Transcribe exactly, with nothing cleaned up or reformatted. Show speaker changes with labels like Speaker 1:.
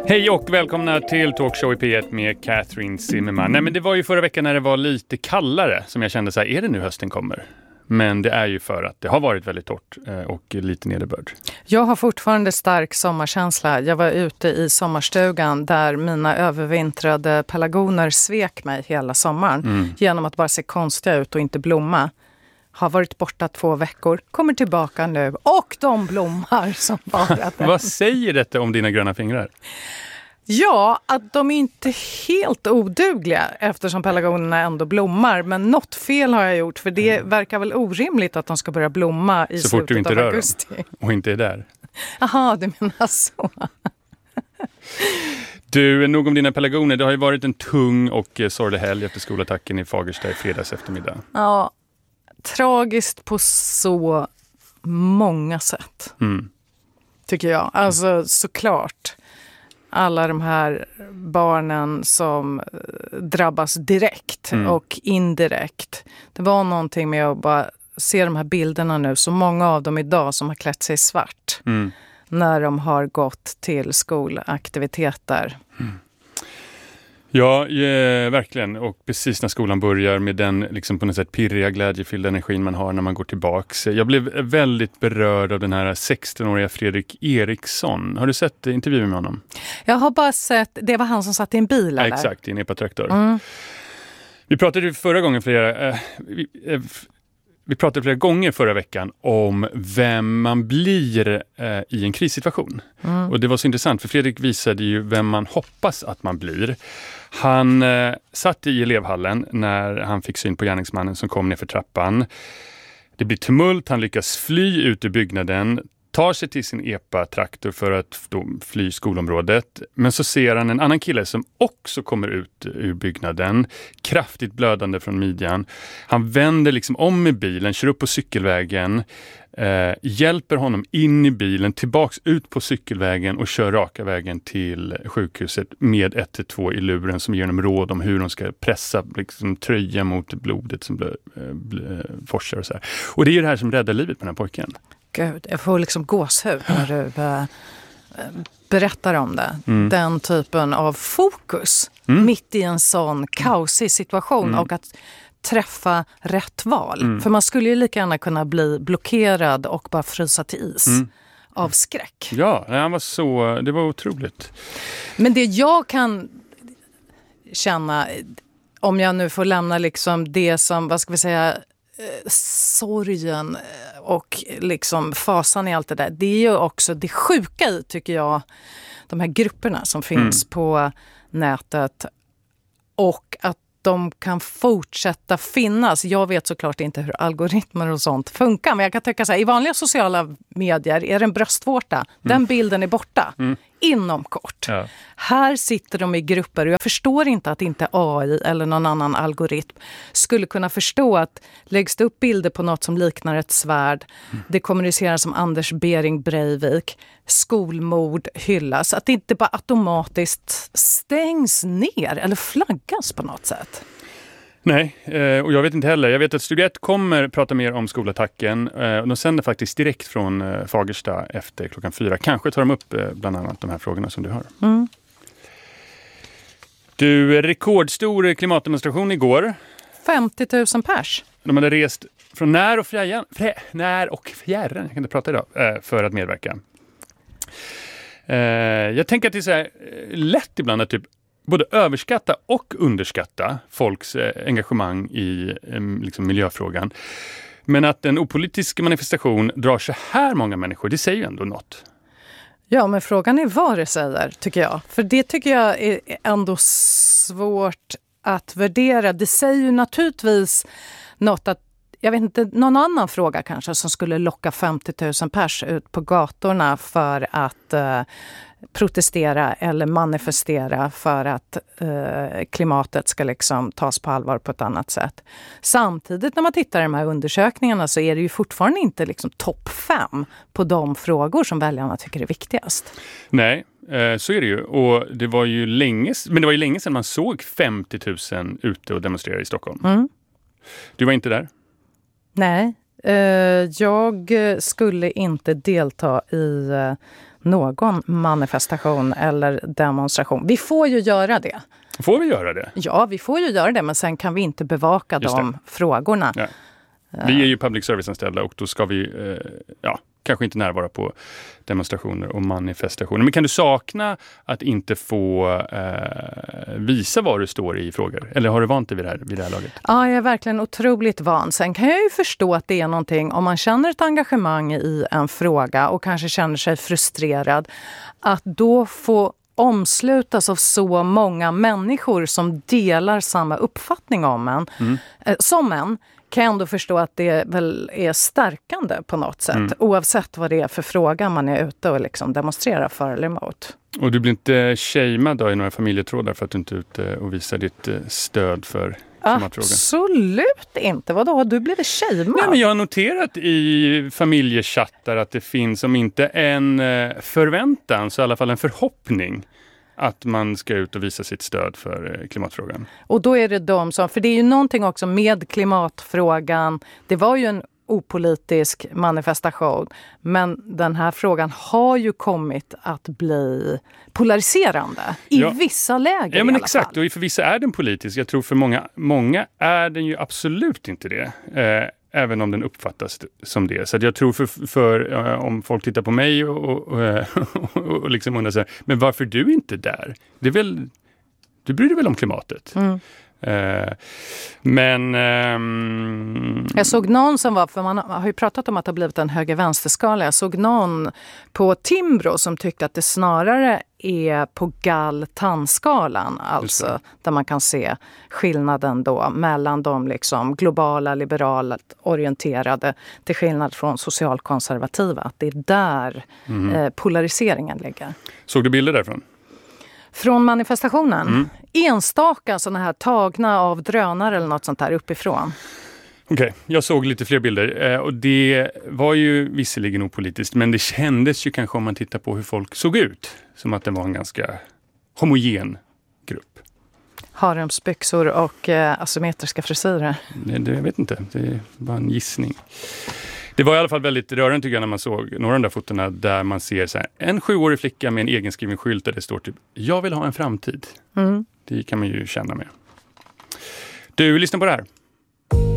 Speaker 1: Hej och välkomna till Talkshow i P ett med Catherine Zimmerman. Nej, men det var ju förra veckan när det var lite kallare som jag kände så här, är det nu hösten kommer? Men det är ju för att det har varit väldigt torrt och lite nederbörd.
Speaker 2: Jag har fortfarande stark sommarkänsla. Jag var ute i sommarstugan där mina övervintrade pelargoner svek mig hela sommaren. Mm. Genom att bara se konstiga ut och inte blomma. Har varit borta två veckor, kommer tillbaka nu och de blommar som bara.
Speaker 1: Vad säger detta om dina gröna fingrar?
Speaker 2: Ja, att de är inte helt odugliga eftersom pelargonerna ändå blommar. Men något fel har jag gjort, för det mm. verkar väl orimligt att de ska börja blomma i
Speaker 1: så
Speaker 2: slutet
Speaker 1: fort du inte
Speaker 2: av
Speaker 1: rör
Speaker 2: augusti.
Speaker 1: Dem och inte är där.
Speaker 2: Jaha, du menar så.
Speaker 1: Du, nog om dina pelargoner. Det har ju varit en tung och sorglig helg efter skolattacken i Fagersta i fredags eftermiddag.
Speaker 2: Ja, tragiskt på så många sätt. Mm. Tycker jag. Alltså såklart. Alla de här barnen som drabbas direkt mm. och indirekt. Det var någonting med att bara se de här bilderna nu. Så många av dem idag som har klätt sig svart. Mm. När de har gått till skolaktiviteter. Mm.
Speaker 1: Ja, ja, verkligen. Och precis när skolan börjar med den liksom på något sätt pirriga, glädjefyllda energin man har när man går tillbaks. Jag blev väldigt berörd av den här sexton-åriga Fredrik Eriksson. Har du sett intervjun med honom?
Speaker 2: Jag har bara sett, det var han som satt i en bil, eller?
Speaker 1: Ja, exakt, i en epatraktor. Mm. Vi pratade förra gången flera... Äh, vi, äh, Vi pratade flera gånger förra veckan om vem man blir eh, i en krissituation. Mm. Och det var så intressant för Fredrik visade ju vem man hoppas att man blir. Han eh, satt i elevhallen när han fick syn på gärningsmannen som kom ner för trappan. Det blir tumult, han lyckas fly ut ur byggnaden, tar sig till sin epa-traktor för att då fly skolområdet. Men så ser han en annan kille som också kommer ut ur byggnaden. Kraftigt blödande från midjan. Han vänder liksom om med bilen, kör upp på cykelvägen. Eh, hjälper honom in i bilen, tillbaks ut på cykelvägen och kör raka vägen till sjukhuset med ett ett två i luren som ger dem råd om hur de ska pressa liksom, tröja mot blodet som blö, blö, forsar och så här. Och det är ju det här som räddar livet på den här pojken.
Speaker 2: Gud, jag får liksom gåshud när du äh, berättar om det. Mm. Den typen av fokus mm. mitt i en sån kaosig situation mm. och att träffa rätt val. Mm. För man skulle ju lika gärna kunna bli blockerad och bara frysa till is mm. av skräck.
Speaker 1: Ja, han var så, det var otroligt.
Speaker 2: Men det jag kan känna, om jag nu får lämna liksom det som, vad ska vi säga, sorgen och liksom fasan i allt det där. Det är ju också det sjuka i, tycker jag, de här grupperna som finns mm. på nätet och att de kan fortsätta finnas. Jag vet såklart inte hur algoritmer och sånt funkar, men jag kan tycka så här, i vanliga sociala medier är det en bröstvårta. Mm. Den bilden är borta mm. inom kort. Ja. Här sitter de i grupper och jag förstår inte att inte A I eller någon annan algoritm skulle kunna förstå att läggs det upp bilder på något som liknar ett svärd, mm. det kommuniceras som Anders Bering Breivik, skolmord hyllas, att det inte bara automatiskt stängs ner eller flaggas på något sätt.
Speaker 1: Nej, och jag vet inte heller. Jag vet att Studio ett kommer prata mer om skolattacken. Och de sänder faktiskt direkt från Fagersta efter klockan fyra. Kanske tar de upp bland annat de här frågorna som du har. Mm. Du, rekordstor klimatdemonstration igår.
Speaker 2: femtio tusen pers.
Speaker 1: De hade rest från när och fjärran, frä, när och fjärran, jag kan inte prata idag, för att medverka. Jag tänker att det är så här lätt ibland att typ både överskatta och underskatta folks eh, engagemang i eh, liksom miljöfrågan. Men att en opolitisk manifestation drar så här många människor, det säger ju ändå något.
Speaker 2: Ja, men frågan är vad det säger, tycker jag. För det tycker jag är ändå svårt att värdera. Det säger ju naturligtvis något att, jag vet inte, någon annan fråga kanske som skulle locka femtio tusen pers ut på gatorna för att eh, protestera eller manifestera för att eh, klimatet ska liksom tas på allvar på ett annat sätt. Samtidigt när man tittar i de här undersökningarna så är det ju fortfarande inte liksom topp fem på de frågor som väljarna tycker är viktigast.
Speaker 1: Nej, eh, så är det ju. Och det var ju länge, men det var ju länge sedan man såg femtio tusen ute och demonstrera i Stockholm. Mm. Du var inte där?
Speaker 2: Nej, eh, jag skulle inte delta i eh, någon manifestation eller demonstration. Vi får ju göra det.
Speaker 1: Får vi göra det?
Speaker 2: Ja, vi får ju göra det, men sen kan vi inte bevaka de frågorna.
Speaker 1: Ja. Vi är ju public service-anställda och då ska vi eh, ja, kanske inte närvara på demonstrationer och manifestationer. Men kan du sakna att inte få eh, visa vad du står i frågor? Eller har du vant dig vid det här, vid det här laget?
Speaker 2: Ja, jag är verkligen otroligt van. Sen kan jag ju förstå att det är någonting, om man känner ett engagemang i en fråga och kanske känner sig frustrerad, att då få omslutas av så många människor som delar samma uppfattning om en, mm. eh, som en, kan jag ändå förstå att det väl är stärkande på något sätt. Mm. Oavsett vad det är för fråga man är ute och liksom demonstrerar för eller emot. Och
Speaker 1: du blir inte shamead då i några familjetrådar för att du inte är ute och visar ditt stöd för klimatfrågan?
Speaker 2: Absolut inte. Vadå? Har du blivit shamead?
Speaker 1: Nej, men jag har noterat i familjechattar att det finns, om inte en förväntan så i alla fall en förhoppning att man ska ut och visa sitt stöd för klimatfrågan.
Speaker 2: Och då är det de som, för det är ju någonting också med klimatfrågan, det var ju en opolitisk manifestation, men den här frågan har ju kommit att bli polariserande i
Speaker 1: ja.
Speaker 2: vissa läger.
Speaker 1: Ja, men
Speaker 2: i alla
Speaker 1: exakt,
Speaker 2: fall.
Speaker 1: och för vissa är den politisk. Jag tror för många, många är den ju absolut inte det. Eh, Även om den uppfattas som det. Så att jag tror för, för uh, om folk tittar på mig och, och, och, och liksom undrar så här, men varför är du inte där? Det är väl, du bryr dig väl om klimatet? Mm. Uh, men... Um...
Speaker 2: Jag såg någon som var, för man har ju pratat om att det har blivit en höger-vänsterskala. Jag såg någon på Timbro som tyckte att det snarare är på gall-tandskalan, alltså där man kan se skillnaden då mellan de liksom globala, liberalt orienterade till skillnad från socialkonservativa. Att det är där mm. eh, polariseringen ligger.
Speaker 1: Såg du bilder därifrån?
Speaker 2: Från manifestationen? Mm. Enstaka sådana här tagna av drönare eller något sånt där uppifrån.
Speaker 1: Okej, okay. Jag såg lite fler bilder eh, och det var ju visserligen opolitiskt, men det kändes ju kanske, om man tittar på hur folk såg ut, som att det var en ganska homogen grupp.
Speaker 2: Haremsbyxor och eh, asymmetriska frisyrer.
Speaker 1: Det, det, jag vet inte, det var en gissning. Det var i alla fall väldigt rörande tycker jag när man såg några av de där fotona där man ser så här, en sjuårig flicka med en egenskriven skylt där det står typ, jag vill ha en framtid. Mm. Det kan man ju känna med. Du, lyssna på det här.